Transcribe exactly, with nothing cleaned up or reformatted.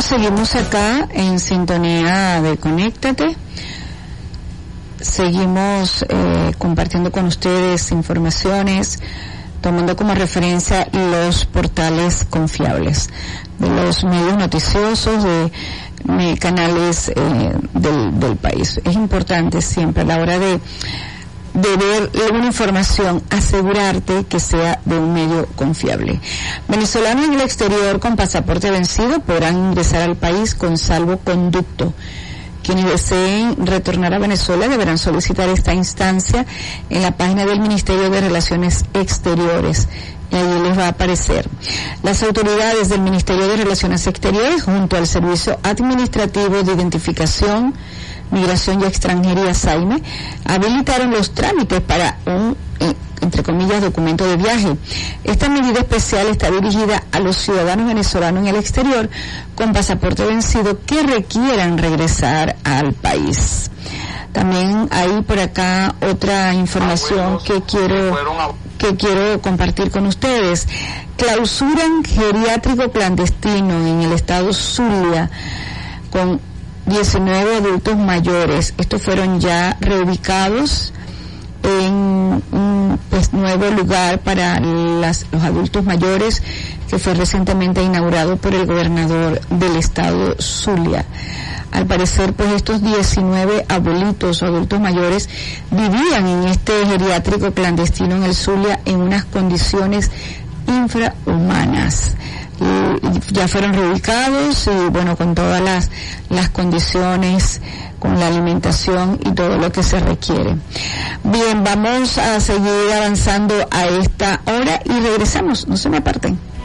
seguimos acá en sintonía de Conéctate. Seguimos eh, compartiendo con ustedes informaciones, tomando como referencia los portales confiables de los medios noticiosos, de, de canales eh, del, del país. Es importante siempre a la hora de de ver una información, asegurarte que sea de un medio confiable. Venezolanos en el exterior con pasaporte vencido podrán ingresar al país con salvoconducto. Quienes deseen retornar a Venezuela deberán solicitar esta instancia en la página del Ministerio de Relaciones Exteriores. Y allí les va a aparecer. Las autoridades del Ministerio de Relaciones Exteriores, junto al Servicio Administrativo de Identificación, Migración y Extranjería, SAIME, habilitaron los trámites para un, eh, entre comillas, documento de viaje. Esta medida especial está dirigida a los ciudadanos venezolanos en el exterior con pasaporte vencido que requieran regresar al país. También hay por acá otra información que quiero que quiero compartir con ustedes. Clausuran geriátrico clandestino en el estado Zulia con diecinueve adultos mayores. Estos fueron ya reubicados en un pues nuevo lugar para las, los adultos mayores que fue recientemente inaugurado por el gobernador del estado Zulia. Al parecer, pues estos diecinueve abuelitos o adultos mayores vivían en este geriátrico clandestino en el Zulia en unas condiciones infrahumanas. Y ya fueron reubicados y bueno, con todas las las condiciones, con la alimentación y todo lo que se requiere. Bien, vamos a seguir avanzando a esta hora y regresamos, no se me aparten.